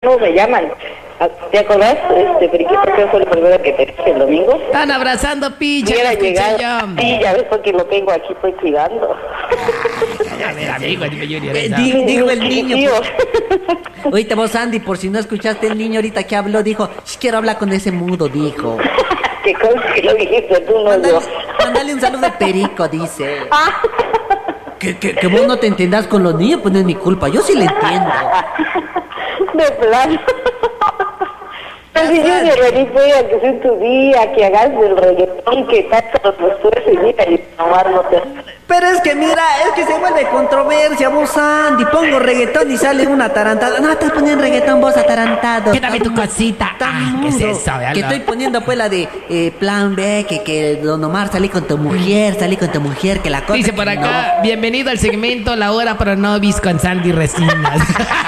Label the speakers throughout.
Speaker 1: no me llaman. ¿Te acordás, Periquito, que fue el primero que te dije el domingo?
Speaker 2: Están abrazando, picha.
Speaker 1: Hubiera llegado.
Speaker 2: Yo.
Speaker 1: Sí, ya ves, porque lo tengo aquí, estoy cuidando.
Speaker 2: A ver, amigo, dime, Junior.
Speaker 3: Dijo el niño.
Speaker 1: Tío.
Speaker 3: Oíste vos, Andy, por si no escuchaste, el niño ahorita que habló, dijo, quiero hablar con ese mudo, dijo.
Speaker 1: ¿Qué cosa que lo dijiste tú, no yo?
Speaker 3: Mándale un saludo de Perico, dice.
Speaker 1: Ah.
Speaker 3: Que vos no te entiendas con los niños, pues no es mi culpa, yo sí le entiendo.
Speaker 1: De plano. Así yo de venir voy a que sea tu día, que hagas el reggaetón, que tanto los puedes seguir y tomárnote.
Speaker 3: Pero es que mira, es que se vuelve controversia, vos, Andy. Pongo reggaetón y sale una atarantada. No, estás poniendo reggaetón vos atarantado.
Speaker 2: Quédame tu cosita.
Speaker 3: Tan
Speaker 2: ¿Qué es
Speaker 3: mudo.
Speaker 2: eso?
Speaker 3: Que estoy poniendo pues la de Plan B, que Don Omar salí con tu mujer, que la cosa.
Speaker 2: Dice por
Speaker 3: que
Speaker 2: acá, bienvenido al segmento La Hora Pro Nobis con Sandy Resinas.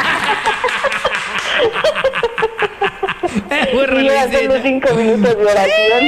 Speaker 1: Y ya son los 5 minutos de oración.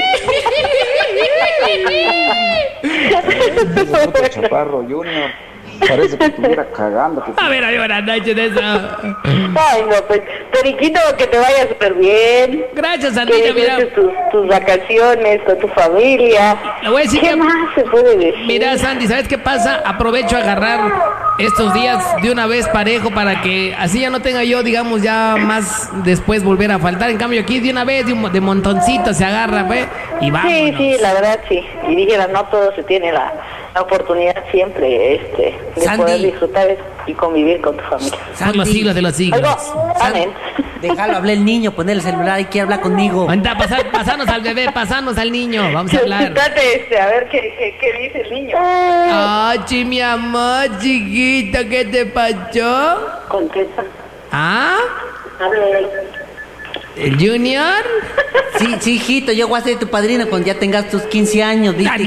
Speaker 4: Chaparro Junior, parece que estuviera cagando.
Speaker 2: A ver, buenas noches de eso.
Speaker 1: Ay, no, pues, Periquito, que te vaya súper bien.
Speaker 2: Gracias,
Speaker 1: Que
Speaker 2: Sandita, mira.
Speaker 1: disfrutes tus vacaciones con tu familia.
Speaker 2: Le voy a decir
Speaker 1: ¿Qué
Speaker 2: que-
Speaker 1: más se puede decir?
Speaker 2: Mira, Sandy, ¿sabes qué pasa? Aprovecho a agarrar estos días de una vez parejo para que así ya no tenga yo, digamos, ya más después volver a faltar. En cambio, aquí de una vez, de montoncito se agarra, ¿ve? Y vámonos.
Speaker 1: Sí, la verdad sí. Y dijera, no todo se tiene la oportunidad siempre de
Speaker 3: Sandy.
Speaker 1: poder disfrutar y convivir con tu familia.
Speaker 2: Por los siglos de los siglos.
Speaker 1: Algo, amén.
Speaker 3: Déjalo hablar el niño, poner el celular y quiere hablar conmigo.
Speaker 2: Anda, pasanos al bebé, pasanos al niño. Vamos a hablar.
Speaker 1: Date, a ver qué dice el niño.
Speaker 2: Ay, mi amor, chiquito, ¿qué te pasó?
Speaker 1: Contesta.
Speaker 2: ¿Ah?
Speaker 1: Háblale.
Speaker 2: ¿El Junior?
Speaker 3: Sí, hijito, yo voy a ser tu padrino cuando ya tengas tus 15 años, ¿viste?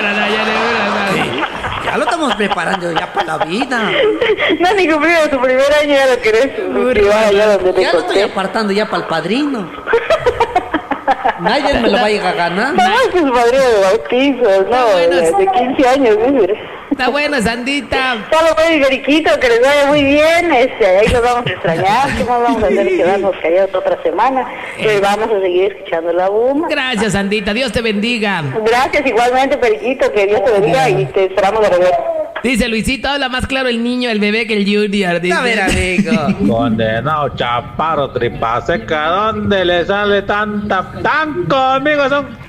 Speaker 3: Ya lo estamos preparando ya para la vida.
Speaker 1: No, ni cumplido tu primer año, ya lo querés llevar allá donde te
Speaker 3: Ya lo estoy
Speaker 1: conté.
Speaker 3: apartando ya para el padrino. Nadie me lo va a ir a ganar.
Speaker 1: No, es que es padrino de bautizos, no,
Speaker 2: bueno,
Speaker 1: de 15 años, dice.
Speaker 2: Está bueno, Sandita.
Speaker 1: Solo muy Periquito, que les vaya muy bien, ahí nos vamos a extrañar, ¿qué más vamos a hacer? Quedarnos callados otra semana, que vamos a seguir escuchando la boom.
Speaker 2: Gracias, Sandita. Dios te bendiga.
Speaker 1: Gracias igualmente, Periquito, que Dios te bendiga y te esperamos de regreso.
Speaker 2: Dice Luisito, habla más claro el niño, el bebé que el Junior. Dice.
Speaker 3: A ver, amigo.
Speaker 5: Condenado chaparro tripa seca, ¿dónde le sale tanta tan conmigo son?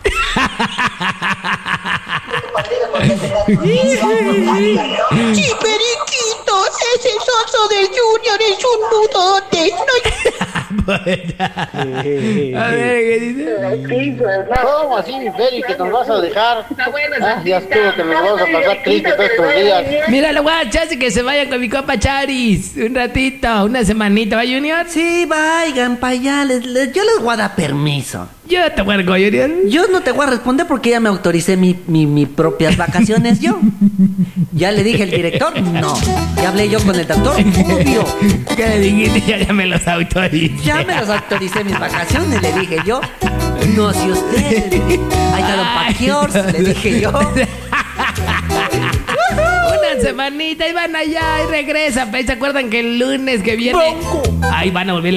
Speaker 6: Sí, Periquito, ese soso del Junior es un nudote.
Speaker 2: A ver, ¿qué dice?
Speaker 7: ¿Cómo así, mi Peri, que nos vas a dejar?
Speaker 2: Está bueno,
Speaker 7: Ya estuvo que nos vamos a pasar triste todos estos días.
Speaker 2: Mira, lo guachas que se vayan con mi compa Charis. Un ratito, una semanita, ¿va, Junior?
Speaker 3: Sí, vayan para allá. Yo les voy a dar permiso.
Speaker 2: Yo te huergo, Junior.
Speaker 3: Yo no te voy a responder porque ya me autoricé mi propias vacaciones yo. Ya le dije al director, no. Ya hablé yo con el doctor, obvio.
Speaker 2: ¿Qué le dijiste? Ya me los autoricé.
Speaker 3: Ya me los autoricé mis vacaciones, le dije yo. No, si usted, ahí está Don Paquiors, le dije yo.
Speaker 2: Una semanita y van allá y regresan. ¿Se acuerdan que el lunes que viene? Ahí van a volver